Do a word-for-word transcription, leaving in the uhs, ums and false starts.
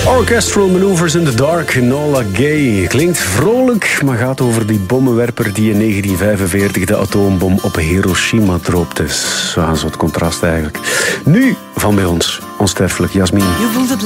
Orchestral Maneuvers in the Dark, Enola Gay. Klinkt vrolijk, maar gaat over die bommenwerper die in negentien vijfenveertig de atoombom op Hiroshima droopte. Zo'n soort contrast eigenlijk. Nu van bij ons, onsterfelijk Jasmin. Je voelt het